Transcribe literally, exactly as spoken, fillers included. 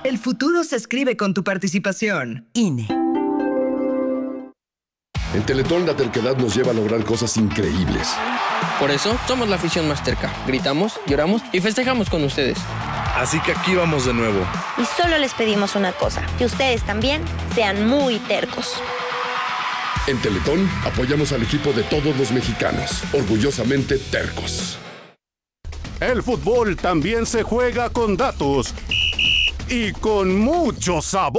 El futuro se escribe con tu participación. I N E. En Teletón la terquedad nos lleva a lograr cosas increíbles. Por eso somos la afición más terca. Gritamos, lloramos y festejamos con ustedes. Así que aquí vamos de nuevo. Y solo les pedimos una cosa, que ustedes también sean muy tercos. En Teletón apoyamos al equipo de todos los mexicanos, orgullosamente tercos. El fútbol también se juega con datos y con mucho sabor.